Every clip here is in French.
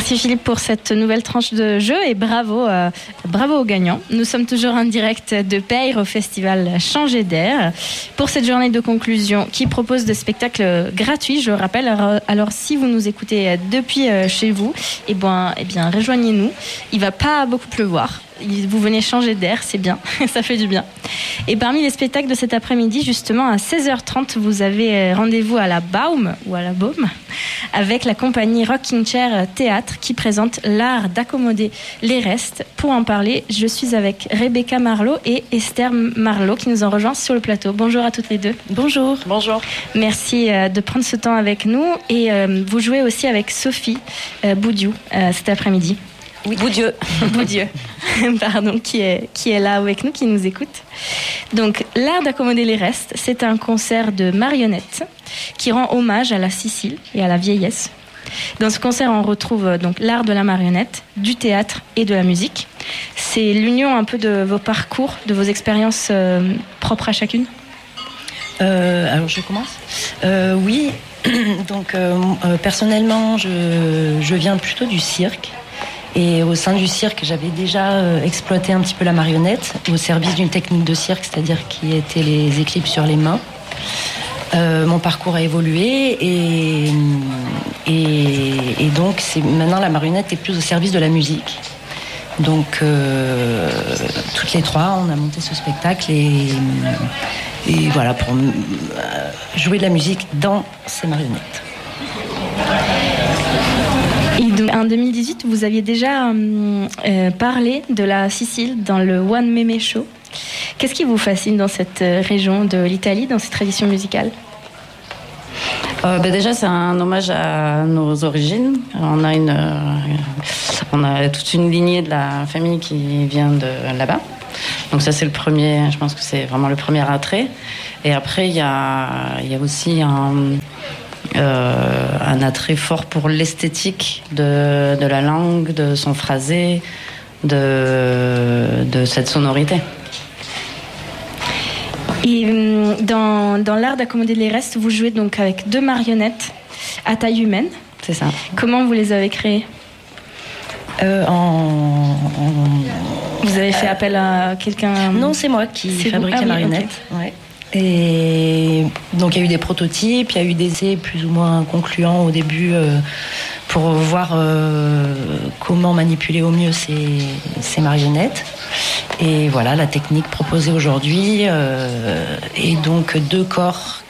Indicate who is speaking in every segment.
Speaker 1: Merci Philippe pour cette nouvelle tranche de jeu et bravo aux gagnants. Nous sommes toujours en direct de Peyre au festival Changer d'air pour cette journée de conclusion qui propose des spectacles gratuits, je le rappelle. Alors si vous nous écoutez depuis chez vous, eh bien rejoignez-nous. Il va pas beaucoup pleuvoir. Vous venez changer d'air, c'est bien, ça fait du bien. Et parmi les spectacles de cet après-midi, justement à 16h30, vous avez rendez-vous à la Baume ou à la Baume avec la compagnie Rocking Chair Théâtre qui présente l'art d'accommoder les restes. Pour en parler, je suis avec Rebecca Marlot et Esther Marlot qui nous ont rejoints sur le plateau. Bonjour à toutes les deux.
Speaker 2: Bonjour. Bonjour.
Speaker 1: Merci de prendre ce temps avec nous et vous jouez aussi avec Sophie Boudiou cet après-midi.
Speaker 2: Oui. Boudieu,
Speaker 1: pardon, qui est là avec nous, qui nous écoute. Donc, l'art d'accommoder les restes, c'est un concert de marionnettes qui rend hommage à la Sicile et à la vieillesse. Dans ce concert, on retrouve donc l'art de la marionnette, du théâtre et de la musique. C'est l'union un peu de vos parcours, de vos expériences propres à chacune.
Speaker 2: Alors, je commence. Oui, donc personnellement, je viens plutôt du cirque. Et au sein du cirque, j'avais déjà exploité un petit peu la marionnette au service d'une technique de cirque, c'est-à-dire qui était les éclipses sur les mains. Mon parcours a évolué et donc maintenant la marionnette est plus au service de la musique. Donc toutes les trois, on a monté ce spectacle et voilà pour jouer de la musique dans ces marionnettes.
Speaker 1: Et donc, en 2018, vous aviez déjà parlé de la Sicile dans le One Meme Show. Qu'est-ce qui vous fascine dans cette région de l'Italie, dans cette tradition musicale ?
Speaker 3: Déjà, c'est un hommage à nos origines. On a toute une lignée de la famille qui vient de là-bas. Donc ça, c'est le premier. Je pense que c'est vraiment le premier attrait. Et après, il y a aussi un attrait fort pour l'esthétique de la langue, de son phrasé, de cette sonorité.
Speaker 1: Et dans l'art d'accommoder les restes, vous jouez donc avec 2 marionnettes à taille humaine.
Speaker 3: C'est ça.
Speaker 1: Comment vous les avez créées ? Vous avez fait appel à quelqu'un ?
Speaker 2: Non, c'est moi qui fabrique la marionnette. Okay. Ouais. Et donc il y a eu des prototypes, il y a eu des essais plus ou moins concluants au début pour voir comment manipuler au mieux ces marionnettes. Et voilà la technique proposée aujourd'hui. Et donc 2 corps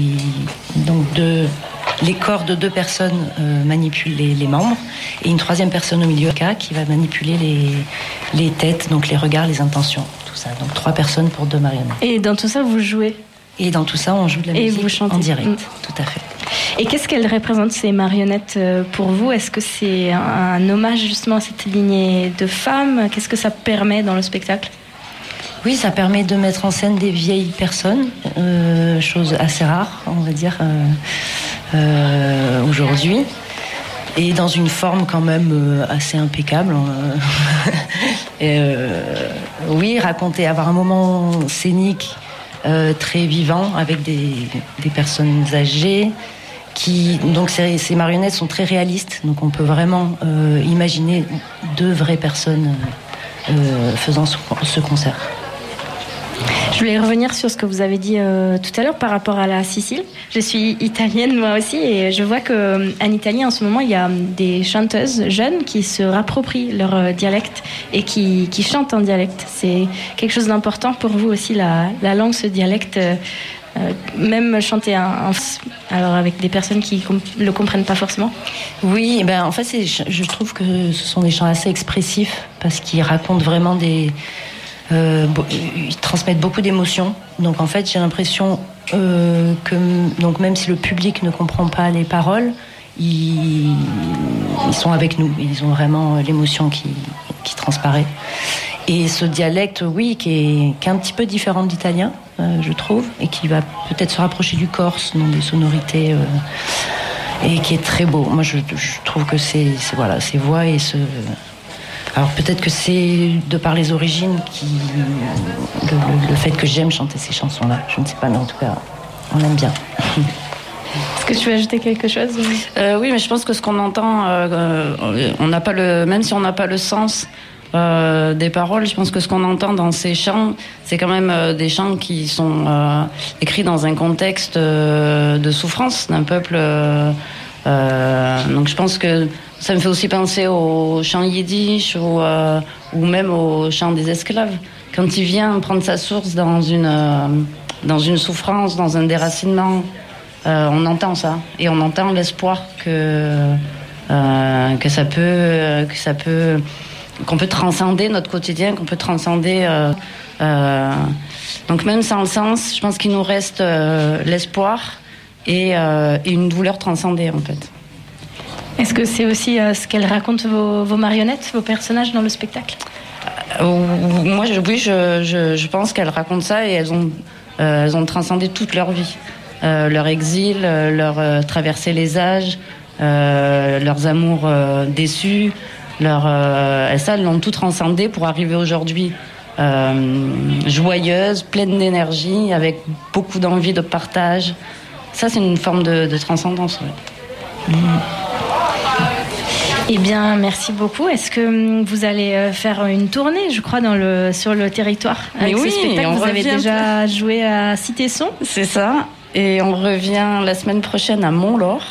Speaker 2: les corps de 2 personnes manipulent les membres et une 3e personne au milieu qui va manipuler les têtes, donc les regards, les intentions. Ça. Donc 3 personnes pour 2 marionnettes.
Speaker 1: Et dans tout ça, vous jouez ?
Speaker 2: Et dans tout ça, on joue de la musique en direct. Tout à fait.
Speaker 1: Et qu'est-ce qu'elles représentent, ces marionnettes, pour vous ? Est-ce que c'est un hommage justement à cette lignée de femmes ? Qu'est-ce que ça permet dans le spectacle ?
Speaker 2: Oui, ça permet de mettre en scène des vieilles personnes, chose assez rare, on va dire, aujourd'hui. Et dans une forme quand même assez impeccable. Oui, raconter, avoir un moment scénique très vivant avec des personnes âgées. Donc ces marionnettes sont très réalistes, donc on peut vraiment imaginer 2 vraies personnes faisant ce concert.
Speaker 1: Je voulais revenir sur ce que vous avez dit tout à l'heure par rapport à la Sicile. Je suis italienne moi aussi et je vois qu'en Italie en ce moment il y a des chanteuses jeunes qui se rapproprient leur dialecte et qui chantent en dialecte. C'est quelque chose d'important pour vous aussi, la langue, ce dialecte, même chanter alors avec des personnes qui ne le comprennent pas forcément.
Speaker 2: Oui, en fait je trouve que ce sont des chants assez expressifs parce qu'ils racontent vraiment ils transmettent beaucoup d'émotions. Donc en fait, j'ai l'impression que donc même si le public ne comprend pas les paroles, ils sont avec nous. Ils ont vraiment l'émotion qui transparaît. Et ce dialecte, oui, qui est un petit peu différent de l'italien, je trouve, et qui va peut-être se rapprocher du corse, dans des sonorités, et qui est très beau. Moi, je trouve que c'est voilà, ces voix et ce... Alors peut-être que c'est de par les origines le fait que j'aime chanter ces chansons-là. Je ne sais pas, mais en tout cas, on aime bien.
Speaker 1: Est-ce que tu veux ajouter quelque chose?
Speaker 3: Oui, mais je pense que ce qu'on entend, on n'a pas même si on n'a pas le sens des paroles, je pense que ce qu'on entend dans ces chants, c'est quand même des chants qui sont écrits dans un contexte de souffrance d'un peuple. Donc je pense que ça me fait aussi penser aux chants yiddish ou même aux chants des esclaves. Quand il vient prendre sa source dans une souffrance, dans un déracinement, on entend ça et on entend l'espoir qu'on peut transcender notre quotidien, qu'on peut transcender. Donc même sans le sens, je pense qu'il nous reste l'espoir et une douleur transcendée en fait.
Speaker 1: Est-ce que c'est aussi ce qu'elles racontent vos marionnettes, vos personnages dans le spectacle?
Speaker 3: Moi, je pense qu'elles racontent ça et elles ont transcendé toute leur vie. Leur exil, leur traverser les âges, leurs amours déçus, elles l'ont tout transcendé pour arriver aujourd'hui joyeuse, pleine d'énergie, avec beaucoup d'envie de partage. Ça, c'est une forme de transcendance. Ouais.
Speaker 1: Eh bien, merci beaucoup. Est-ce que vous allez faire une tournée, je crois, sur le territoire avec ce spectacle? Vous avez déjà joué à Cité-Son?
Speaker 3: C'est ça. Et on revient la semaine prochaine à Mont-Laur.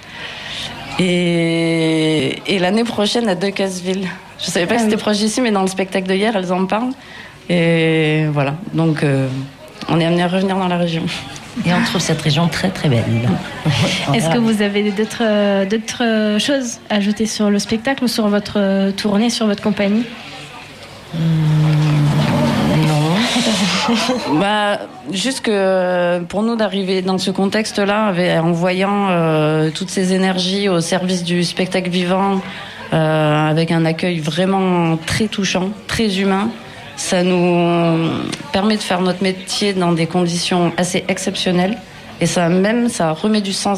Speaker 3: Et l'année prochaine à Decazeville. Je ne savais pas que c'était proche d'ici, mais dans le spectacle de hier, elles en parlent. Et voilà. Donc, on est amené à revenir dans la région.
Speaker 2: Et on trouve cette région très très belle.
Speaker 1: Est-ce que vous avez d'autres choses à ajouter sur le spectacle ou sur votre tournée, sur votre compagnie?
Speaker 2: Non.
Speaker 3: Juste que pour nous d'arriver dans ce contexte-là, en voyant toutes ces énergies au service du spectacle vivant, avec un accueil vraiment très touchant, très humain, ça nous permet de faire notre métier dans des conditions assez exceptionnelles et ça remet du sens